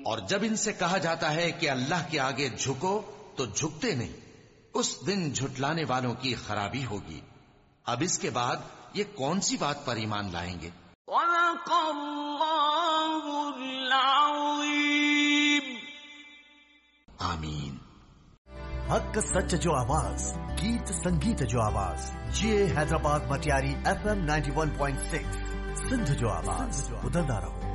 और जब इनसे कहा जाता है कि अल्लाह के आगे झुको तो झुकते नहीं। उस दिन झुटलाने वालों की खराबी होगी। अब इसके बाद ये कौन सी बात पर ईमान लाएंगे? आमीन। हक सच जो आवाज, गीत संगीत जो आवाज, ये हैदराबाद मटियारी FM 91.6 सिंध जो आवाज, बुलंदा रहो।